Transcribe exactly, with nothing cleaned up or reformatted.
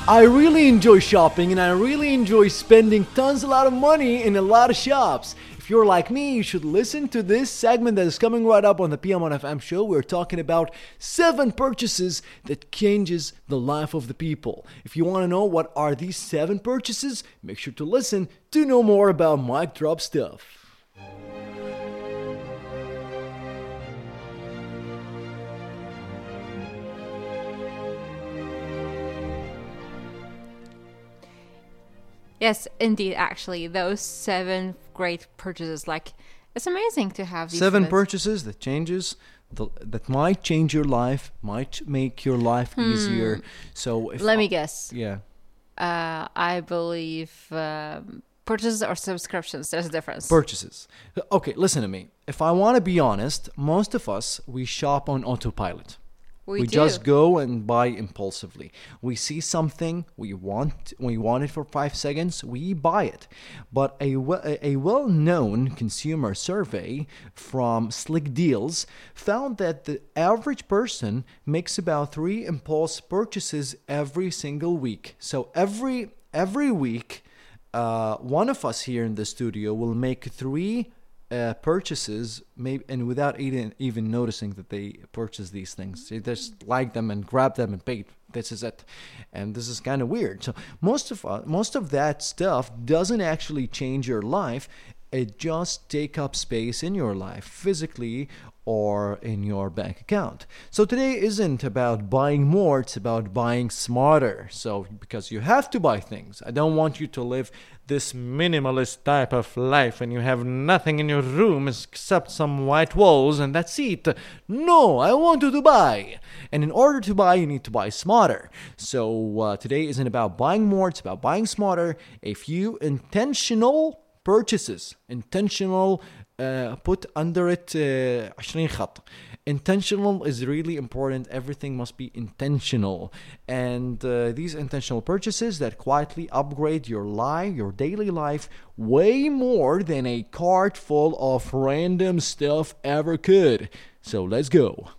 I really enjoy shopping and I really enjoy spending tons a lot of money in a lot of shops. If you're like me, you should listen to this segment that is coming right up on the P M one F M show. We're talking about seven purchases that changes the life of the people. If you want to know what are these seven purchases, make sure to listen to know more about Mic Drop stuff. Yes, indeed, actually, those seven great purchases, like, it's amazing to have these Seven lists. purchases that changes, the, that might change your life, might make your life Hmm. easier. So if Let me I- guess. Yeah. Uh, I believe um, purchases or subscriptions, there's a difference. Purchases. Okay, listen to me. If I want to be honest, most of us, we shop on autopilot. we We do. just go and buy impulsively. We see something we want, we want it for five seconds, we buy it. But a, we- a well-known consumer survey from Slick Deals found that the average person makes about three impulse purchases every single week. So every every week, uh, one of us here in the studio will make three uh, purchases, maybe, and without even even noticing that they purchase these things. They just like them and grab them and pay. This is it, and this is kind of weird. So most of uh, most of that stuff doesn't actually change your life. It just take up space in your life, physically or in your bank account. So today isn't about buying more, it's about buying smarter. So because you have to buy things. I don't want you to live this minimalist type of life and you have nothing in your room except some white walls and that's it. No, I want you to buy. And in order to buy, you need to buy smarter. So uh, today isn't about buying more, it's about buying smarter. A few intentional purchases, intentional, uh, put under it uh, عشرين خط. Intentional is really important. Everything must be intentional. And uh, these intentional purchases that quietly upgrade your life, your daily life, way more than a cart full of random stuff ever could. So let's go.